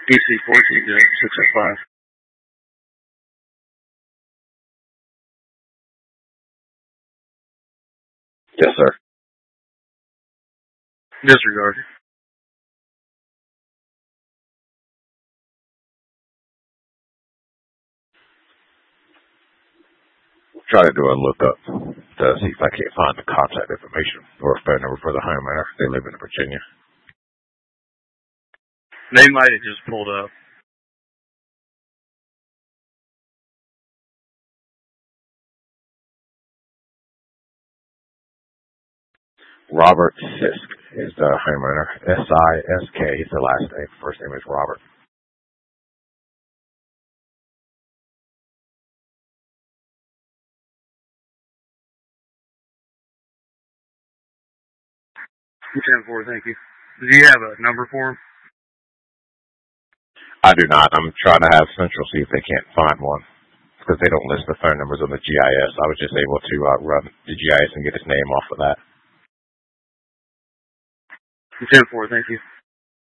DC 14-605. Yes, sir. Disregard. Try to do a lookup to see if I can't find the contact information or a phone number for the homeowner. They live in Virginia. They might have just pulled up. Robert Sisk is the homeowner. S-I-S-K is the last name. First name is Robert. 10-4, thank you. Do you have a number for him? I do not. I'm trying to have Central see if they can't find one because they don't list the phone numbers on the GIS. I was just able to run the GIS and get his name off of that. 10-4, thank you.